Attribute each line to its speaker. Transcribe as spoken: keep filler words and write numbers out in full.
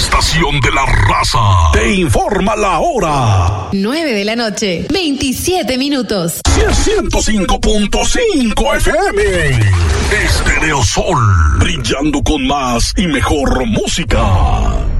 Speaker 1: estación de la raza te informa la hora.
Speaker 2: nueve de la noche, veintisiete minutos.
Speaker 1: ciento cinco punto cinco F M. Estereosol, brillando con más y mejor música.